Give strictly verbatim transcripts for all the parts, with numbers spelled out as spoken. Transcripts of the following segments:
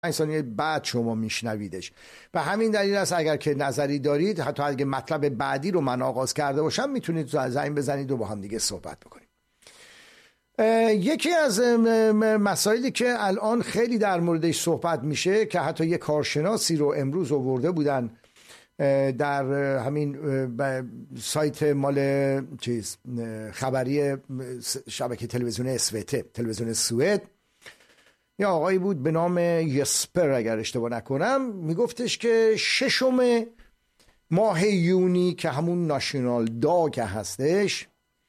پنج ثانیه بعد شما میشنویدش. و همین دلیل است اگر که نظری دارید، حتی اگه مطلب بعدی رو من آغاز کرده باشم، میتونید زنگ بزنید و با هم دیگه صحبت بکنیم. یکی از مسائلی که الان خیلی در موردش صحبت میشه که حتی یک کارشناسی رو امروز آورده بودن در همین سایت مال چیز خبری شبکه تلویزیون اسوته، تلویزیون سوئد، یا آقایی بود به نام یسپر اگر اشتباه نکنم، میگفتش که ششم ماه یونی که همون ناشنال داگ هستش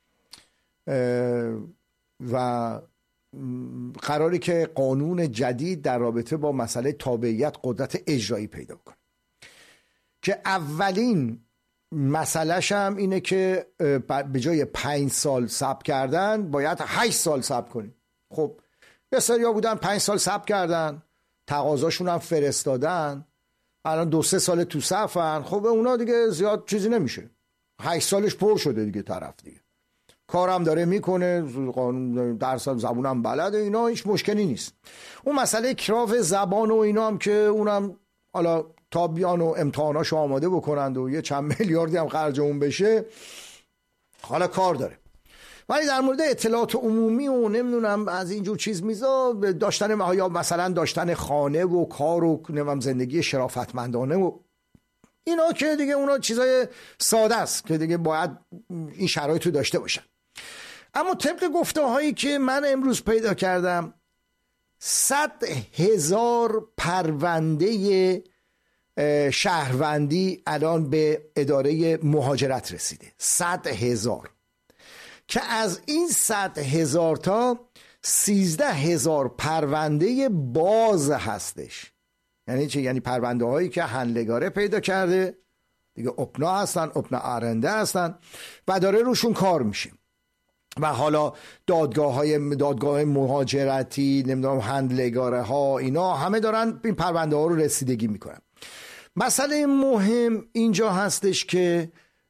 و قراری که قانون جدید در رابطه با مسئله تابعیت قدرت اجرایی پیدا کنه، که اولین مسئلهش هم اینه که به جای پنج سال صبر کردن باید هشت سال صبر کنیم. خب بسیاریا بودن پنج سال صبر کردن، تقاضاشون هم فرستادن، الان دو سه سال تو صفن. خب اونا دیگه زیاد چیزی نمیشه، هشت سالش پر شده دیگه، طرف دیگه کارم داره میکنه، درس زبونم بلده، اینا هیچ مشکلی نیست. اون مسئله کراف زبان و اینا هم که اونم حالا تا بیان و امتحاناشو آماده بکنند و یه چند میلیاردی هم خرج اون بشه، حالا کار داره. ولی در مورد اطلاعات عمومی و نمیدونم از اینجور چیز میزا داشتن، یا مثلا داشتن خانه و کار و نمیدونم زندگی شرافتمندانه و اینا که دیگه اونا چیزای ساده است که دیگه باید این شرایط رو داشته باشن. اما طبق گفته هایی که من امروز پیدا کردم، صد هزار پرونده شهروندی الان به اداره مهاجرت رسیده، صد هزار، که از این صد هزار تا سیزده هزار پرونده باز هستش. یعنی چه؟ یعنی پرونده هایی که هنلگاره پیدا کرده دیگه، اپنا هستن، اپنا آرنده هستن و داره روشون کار میشه. و حالا دادگاه های دادگاه مهاجرتی، نمیدونم هنلگاره ها، اینا همه دارن این پرونده ها رو رسیدگی میکنن. مسئله مهم اینجا هستش که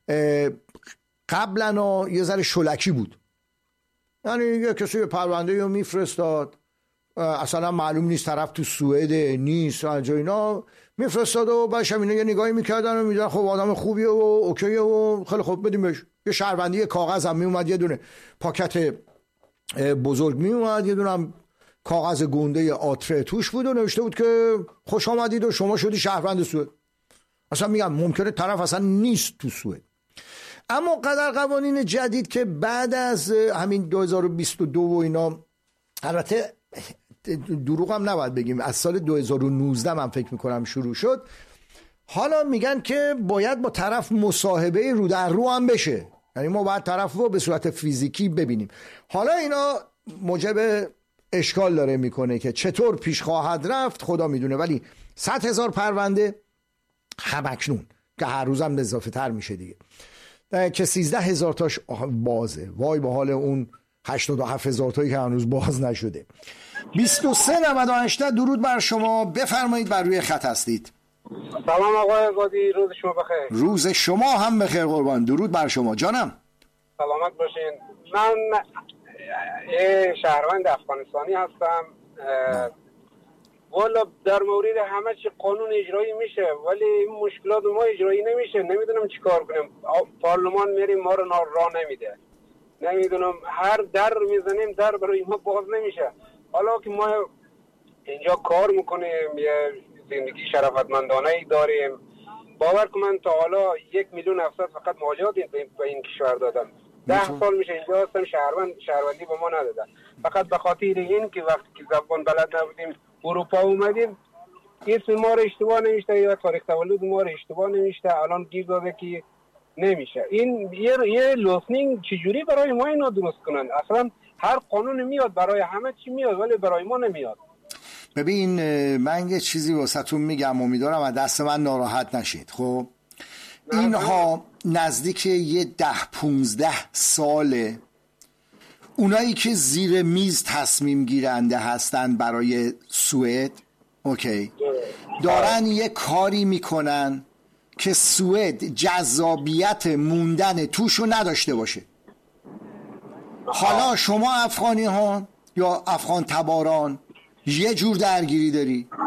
قبلا یه ذره شلکی بود، یعنی یه کسی پرونده رو میفرستاد، اصلا معلوم نیست طرف تو سوئد نیست از اینا، میفرستاد و بعدش اینا یه نگاهی میکردن و میدن خب آدم خوبیه و اوکیه و خیلی خوب بدیم بهش. یه شهروندی کاغذ هم میومد، یه دونه پاکت بزرگ میومد، یه دونه هم کاغذ گنده آتره توش بود و نوشته بود که خوش آمدید و شما شدی شهروند سوئد. اصلا میگم ممکنه طرف اصلا نیست تو سوئد. اما قدر قوانین جدید که بعد از همین دو هزار و بیست و دو و اینا، البته دروغ هم نباید بگیم، از سال دو هزار و نوزده من فکر میکنم شروع شد، حالا میگن که باید با طرف مصاحبه رو در رو هم بشه، یعنی ما باید طرف رو به صورت فیزیکی ببینیم. حالا اینا موجب اشکال داره میکنه که چطور پیش خواهد رفت خدا میدونه، ولی صد هزار پرونده همکنون که هر روزم اضافه تر میشه دیگه، که سیزده هزار تاش بازه. وای به حال اون هشتاد و هفت هزار تایی که هنوز باز نشده. بیست و سه نود و هشت درود بر شما، بفرمایید، بر روی خط هستید. سلام آقای قادی، روز شما بخیر. روز شما هم بخیر قربان، درود بر شما جانم. سلامت باشین. من یه شهروند افغانستانی هستم. والا در مورد همه چی قانون اجرایی میشه ولی مشکلات ما اجرایی نمیشه، نمیدونم چی کار کنیم. پارلمان میریم ما رو راه نمیده، نمیدونم هر در میزنیم در برای ما باز نمیشه. حالا که ما اینجا کار میکنیم، یه زندگی شرافتمندانه ای داریم، باور کن من تا حالا یک میلیون افراد فقط مهاجرت به این کشور دادم. ده سال میشه اینجا هستم، شهروند شهروندی به ما ندادن، فقط به خاطر این که وقتی که زبان بلد نبودیم اروپا اومدیم اسم ما رو اشتباه نمیشته یا تاریخ تولد ما رو اشتباه نمیشته، الان گیر داده که نمیشه. این یه یه لوسنینگ چجوری برای ما اینو درست کنن؟ اصلا هر قانون میاد برای همه چی میاد ولی برای ما نمیاد. ببین من یه چیزی واسهتون میگم، امیدوارم از دست من ناراحت نشید. خب اینها نزدیک یه ده پونزده ساله اونایی که زیر میز تصمیم گیرنده هستن برای سوئد، اوکی، دارن یه کاری میکنن که سوئد جذابیت موندن توشو نداشته باشه. حالا شما افغانی ها یا افغان تباران یه جور درگیری داری،